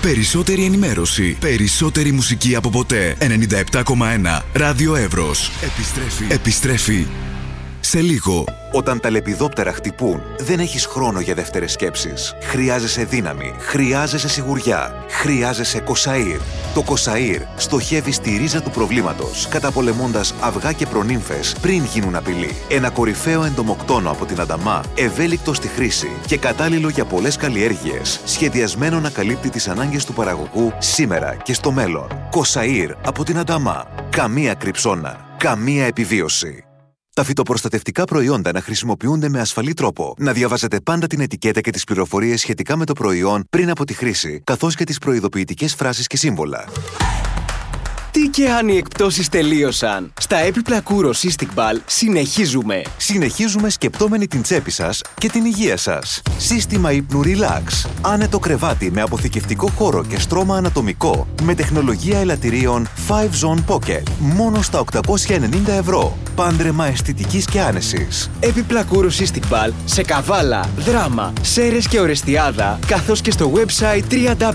Περισσότερη ενημέρωση. Περισσότερη μουσική από ποτέ. 97,1 Ράδιο Εύρος. Επιστρέφει σε λίγο. Όταν τα λεπιδόπτερα χτυπούν, δεν έχεις χρόνο για δεύτερες σκέψεις. Χρειάζεσαι δύναμη, χρειάζεσαι σιγουριά, χρειάζεσαι Κοσαΐρ. Το Κοσαΐρ στοχεύει στη ρίζα του προβλήματος, καταπολεμώντας αυγά και προνύμφες πριν γίνουν απειλή. Ένα κορυφαίο εντομοκτόνο από την Ανταμά, ευέλικτο στη χρήση και κατάλληλο για πολλές καλλιέργειες, σχεδιασμένο να καλύπτει τις ανάγκες του παραγωγού σήμερα και στο μέλλον. Κοσαΐρ από την Ανταμά. Καμία κρυψώνα, καμία επιβίωση. Τα φυτοπροστατευτικά προϊόντα να χρησιμοποιούνται με ασφαλή τρόπο. Να διαβάζετε πάντα την ετικέτα και τις πληροφορίες σχετικά με το προϊόν πριν από τη χρήση, καθώς και τις προειδοποιητικές φράσεις και σύμβολα. Τι και αν οι εκπτώσεις τελείωσαν. Στα έπιπλα Kouros Istikbal συνεχίζουμε. Συνεχίζουμε σκεπτόμενοι την τσέπη σας και την υγεία σας. Σύστημα ύπνου Relax. Άνετο κρεβάτι με αποθηκευτικό χώρο και στρώμα ανατομικό. Με τεχνολογία ελαττηρίων 5 Zone Pocket. Μόνο στα 890 ευρώ. Πάντρεμα αισθητικής και άνεσης. Έπιπλα Kouros Istikbal σε Καβάλα, Δράμα, Σέρες και Ορεστιάδα, καθώς και στο website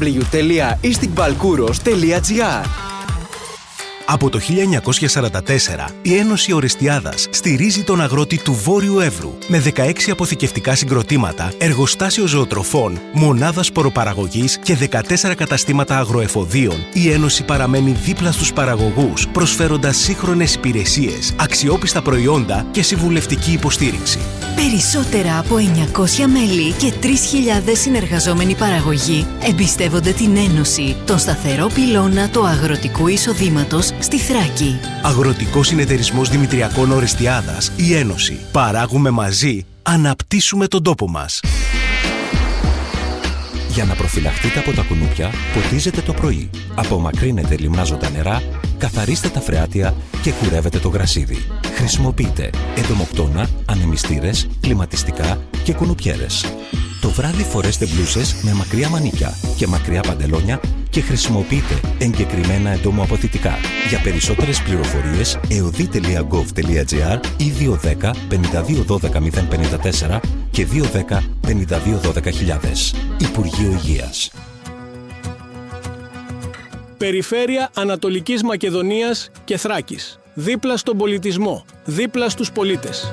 www.istikbalkouros.gr. Από το 1944, η Ένωση Ορεστιάδας στηρίζει τον αγρότη του Βόρειου Εύρου με 16 αποθηκευτικά συγκροτήματα, εργοστάσιο ζωοτροφών, μονάδα σποροπαραγωγής και 14 καταστήματα αγροεφοδίων. Η Ένωση παραμένει δίπλα στους παραγωγούς, προσφέροντας σύγχρονες υπηρεσίες, αξιόπιστα προϊόντα και συμβουλευτική υποστήριξη. Περισσότερα από 900 μέλη και 3.000 συνεργαζόμενοι παραγωγοί εμπιστεύονται την Ένωση, τον σταθερό πυλώνα του αγροτικού εισοδήματος στη Θράκη. Αγροτικός Συνεταιρισμός Δημητριακών Ορεστιάδας, η Ένωση. Παράγουμε μαζί, αναπτύσσουμε τον τόπο μας. Για να προφυλαχτείτε από τα κουνούπια, ποτίζετε το πρωί. Απομακρύνετε λιμνάζοντα νερά, καθαρίστε τα φρεάτια και κουρεύετε το γρασίδι. Χρησιμοποιείτε εντομοκτώνα, ανεμιστήρες, κλιματιστικά και κουνουπιέρες. Το βράδυ φορέστε μπλούσες με μακριά μανίκια και μακριά παντελόνια και χρησιμοποιείτε εγκεκριμένα εντομοαποθητικά. Για περισσότερες πληροφορίες, eodi.gov.gr ή 210 52 12 054 και 210 52 12 000. Υπουργείο Υγείας. Περιφέρεια Ανατολικής Μακεδονίας και Θράκης. Δίπλα στον πολιτισμό, δίπλα στους πολίτες.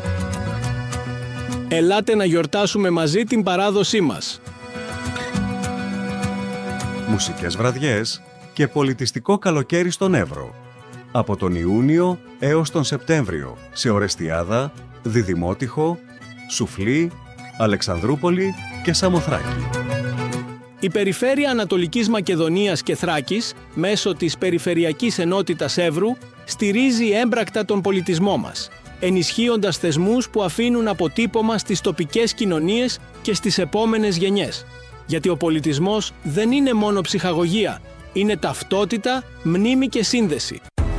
Ελάτε να γιορτάσουμε μαζί την παράδοσή μας. Μουσικές βραδιές και πολιτιστικό καλοκαίρι στον Εύρο. Από τον Ιούνιο έως τον Σεπτέμβριο σε Ορεστιάδα, Διδημότυχο, Σουφλή, Αλεξανδρούπολη και Σαμοθράκη. Η Περιφέρεια Ανατολικής Μακεδονίας και Θράκης, μέσω της Περιφερειακής Ενότητας Εύρου, στηρίζει έμπρακτα τον πολιτισμό μας, ενισχύοντας θεσμούς που αφήνουν αποτύπωμα στις τοπικές κοινωνίες και στις επόμενες γενιές. Γιατί ο πολιτισμός δεν είναι μόνο ψυχαγωγία, είναι ταυτότητα, μνήμη και σύνδεση.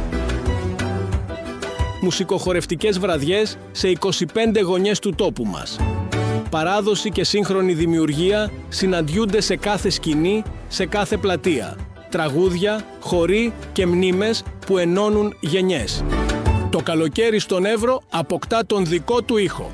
Μουσικοχορευτικές βραδιές σε 25 γωνιές του τόπου μας. Παράδοση και σύγχρονη δημιουργία συναντιούνται σε κάθε σκηνή, σε κάθε πλατεία. Τραγούδια, χοροί και μνήμες που ενώνουν γενιές. Το καλοκαίρι στον Εύρο αποκτά τον δικό του ήχο.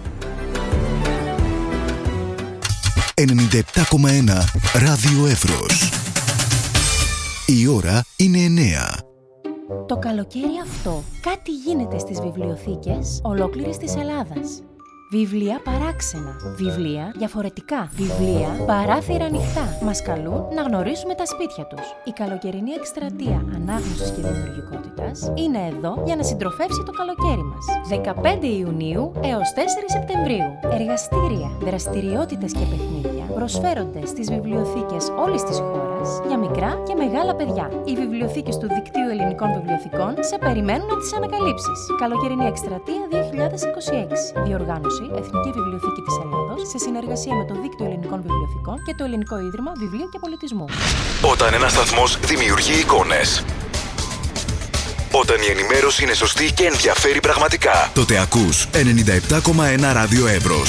97,1 Ράδιο Εύρος. Η ώρα είναι 9. Το καλοκαίρι αυτό κάτι γίνεται στις βιβλιοθήκες ολόκληρης της Ελλάδας. Βιβλία παράξενα, βιβλία διαφορετικά, βιβλία παράθυρα ανοιχτά. Μας καλούν να γνωρίσουμε τα σπίτια τους. Η καλοκαιρινή εκστρατεία ανάγνωσης και δημιουργικότητας είναι εδώ για να συντροφεύσει το καλοκαίρι μας. 15 Ιουνίου έως 4 Σεπτεμβρίου. Εργαστήρια, δραστηριότητες και παιχνίδια προσφέρονται στις βιβλιοθήκες όλης της χώρας για μικρά και μεγάλα παιδιά. Οι βιβλιοθήκες του Δικτύου Ελληνικών Βιβλιοθηκών σε περιμένουν να τις ανακαλύψεις. Καλοκαιρινή εκστρατεία 2026. Διοργάνωση Εθνική Βιβλιοθήκη της Ελλάδος σε συνεργασία με το Δίκτυο Ελληνικών Βιβλιοθηκών και το Ελληνικό Ίδρυμα Βιβλίου και Πολιτισμού. Όταν ένας σταθμός δημιουργεί εικόνες, όταν η ενημέρωση είναι σωστή και ενδιαφέρει πραγματικά, τότε ακούς 97,1 Ράδιο Εύρος.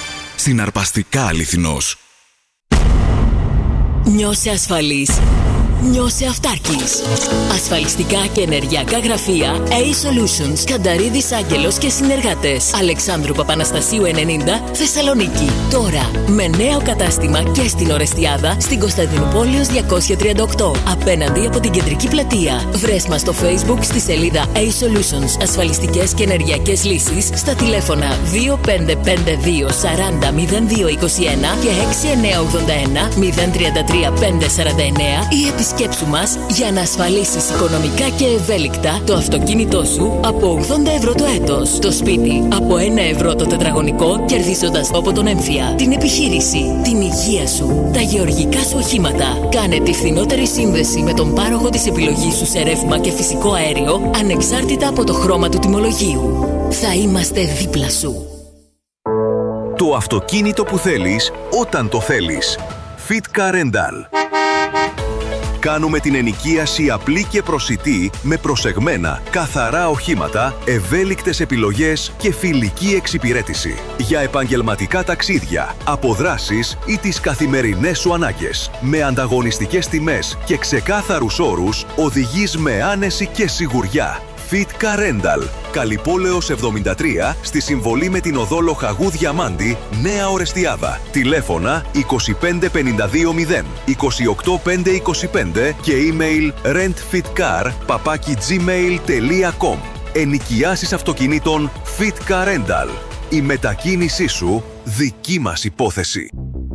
Συναρπαστικά αληθινός. Νιώσε ασφαλής. Νιώσε αυτάρκης. Ασφαλιστικά και ενεργειακά γραφεία A-Solutions, Κανταρίδης Άγγελος και συνεργάτες. Αλεξάνδρου Παπαναστασίου 90, Θεσσαλονίκη. Τώρα με νέο κατάστημα και στην Ορεστιάδα, στην Κωνσταντινούπολεως 238, απέναντι από την Κεντρική Πλατεία. Βρες μας στο Facebook στη σελίδα A-Solutions, ασφαλιστικές και ενεργειακές λύσεις, στα τηλέφωνα 2552 40 0221 και 6981 033 549 ή επισκέψου μας για να ασφαλίσεις οικονομικά και ευέλικτα το αυτοκίνητό σου από 80 ευρώ το έτος, το σπίτι από 1 ευρώ το τετραγωνικό, κερδίζοντας από τον έμφυα, την επιχείρηση, την υγεία σου, τα γεωργικά σου οχήματα. Κάνε τη φθηνότερη σύνδεση με τον πάροχο της επιλογής σου σε ρεύμα και φυσικό αέριο, ανεξάρτητα από το χρώμα του τιμολογίου. Θα είμαστε δίπλα σου. Το αυτοκίνητο που θέλεις όταν το θέλεις. Fitka Rental. Κάνουμε την ενοικίαση απλή και προσιτή με προσεγμένα, καθαρά οχήματα, ευέλικτες επιλογές και φιλική εξυπηρέτηση. Για επαγγελματικά ταξίδια, αποδράσεις ή τις καθημερινές σου ανάγκες. Με ανταγωνιστικές τιμές και ξεκάθαρους όρους, οδηγείς με άνεση και σιγουριά. Fitka Rental. Καλυπόλεως 73, στη συμβολή με την οδό Λοχαγού Διαμάντη, Νέα Ορεστιάδα. Τηλέφωνα 25520 28525 και email rentfitcar@gmail.com. Ενοικιάσεις αυτοκινήτων Fitka Rental. Η μετακίνησή σου δική μας υπόθεση.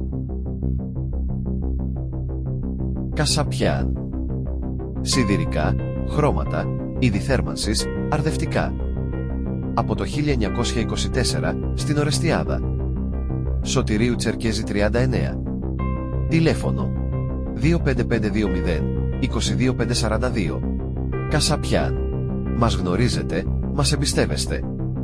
Κασαπιάν. Σιδηρικά, χρώματα, είδη θέρμανσης, αρδευτικά. Από το 1924 στην Ορεστιάδα. Σωτηρίου Τσερκέζη 39. Τηλέφωνο 25520 22542. Κασαπιάν. Μας γνωρίζετε, μας εμπιστεύεστε.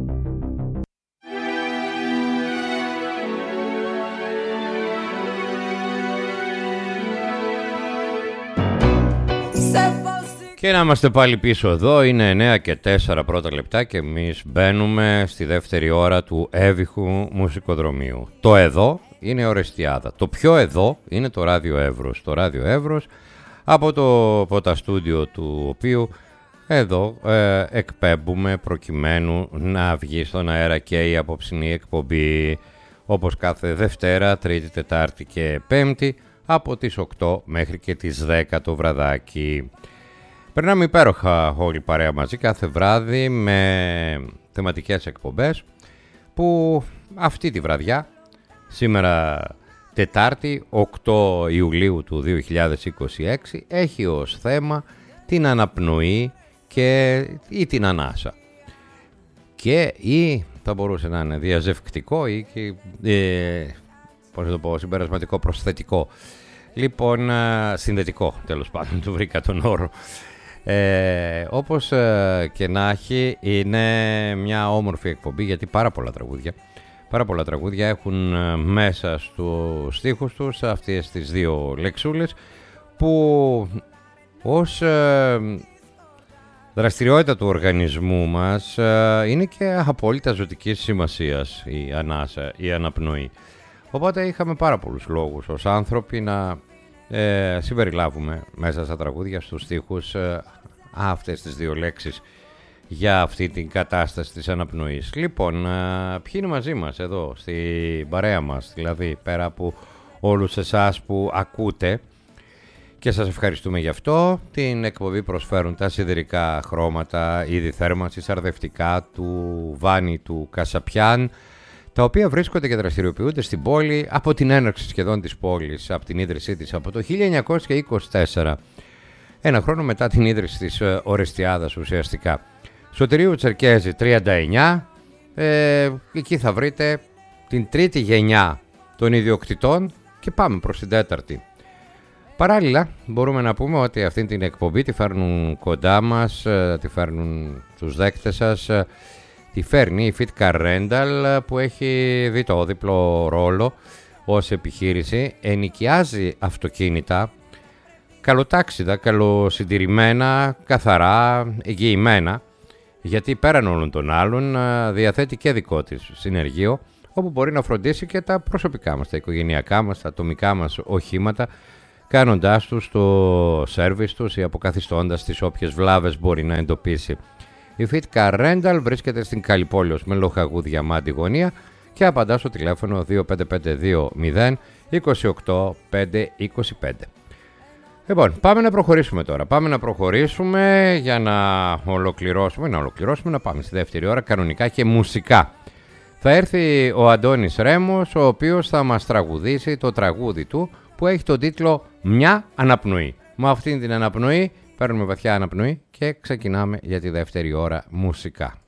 Και να είμαστε πάλι πίσω εδώ, είναι 9 και 4 πρώτα λεπτά και εμείς μπαίνουμε στη δεύτερη ώρα του έβυχου μουσικοδρομίου. Το εδώ είναι Ορεστιάδα. Το πιο εδώ είναι το Ράδιο Εύρος. Το Ράδιο Εύρος από τα στούντιο του οποίου εδώ εκπέμπουμε προκειμένου να βγει στον αέρα και η απόψινή εκπομπή, όπως κάθε Δευτέρα, Τρίτη, Τετάρτη και Πέμπτη από τις 8 μέχρι και τις 10 το βραδάκι. Περνάμε υπέροχα όλη παρέα μαζί κάθε βράδυ με θεματικές εκπομπές που αυτή τη βραδιά, σήμερα Τετάρτη 8 Ιουλίου του 2026, έχει ως θέμα την αναπνοή ή την ανάσα. Και ή θα μπορούσε να είναι διαζευκτικό ή συμπερασματικό προσθετικό. Λοιπόν, συνδετικό τέλος πάντων, του βρήκα τον όρο. Όπως και να έχει, είναι μια όμορφη εκπομπή γιατί πάρα πολλά τραγούδια έχουν μέσα στους στίχους τους αυτές τις δύο λεξούλες που ως δραστηριότητα του οργανισμού μας είναι και απόλυτα ζωτικής σημασίας η ανάσα, η αναπνοή. Οπότε είχαμε πάρα πολλούς λόγους ως άνθρωποι να συμπεριλάβουμε μέσα στα τραγούδια, στους στίχους, αυτές τις δύο λέξεις για αυτή την κατάσταση της αναπνοής. Λοιπόν, ποιοι είναι μαζί μας εδώ στην παρέα μας, δηλαδή πέρα από όλους εσάς που ακούτε, και σας ευχαριστούμε γι' αυτό. Την εκπομπή προσφέρουν τα σιδηρικά χρώματα, είδη θέρμανσης, αρδευτικά του Βάνη του Κασαπιάν, τα οποία βρίσκονται και δραστηριοποιούνται στην πόλη από την έναρξη σχεδόν της πόλης, από την ίδρυσή της από το 1924. Ένα χρόνο μετά την ίδρυση της Ορεστιάδας ουσιαστικά. Σωτηρίου Τσερκέζη 39, εκεί θα βρείτε την τρίτη γενιά των ιδιοκτητών και πάμε προς την τέταρτη. Παράλληλα μπορούμε να πούμε ότι αυτή την εκπομπή τη φέρνουν κοντά μας, τη φέρνουν τους δέκτες σας, τη φέρνει η Fitka Rental που έχει δει το διπλό ρόλο ως επιχείρηση, ενοικιάζει αυτοκίνητα καλοτάξιδα, καλοσυντηρημένα, καθαρά, εγγυημένα, γιατί πέραν όλων των άλλων διαθέτει και δικό της συνεργείο, όπου μπορεί να φροντίσει και τα προσωπικά μας, τα οικογενειακά μας, τα ατομικά μας οχήματα, κάνοντάς τους το σέρβις τους ή αποκαθιστώντας τις όποιες βλάβες μπορεί να εντοπίσει. Η Fit Car Rental βρίσκεται στην Καλιπόλεως με Λοχαγού Διαμάντη γωνία και απαντά στο τηλέφωνο 25520 28525. Λοιπόν, πάμε να προχωρήσουμε τώρα. Πάμε να προχωρήσουμε για να ολοκληρώσουμε, να πάμε στη δεύτερη ώρα κανονικά και μουσικά. Θα έρθει ο Αντώνης Ρέμος, ο οποίος θα μας τραγουδήσει το τραγούδι του που έχει τον τίτλο «Μια αναπνοή». Με αυτήν την αναπνοή παίρνουμε βαθιά αναπνοή και ξεκινάμε για τη δεύτερη ώρα μουσικά.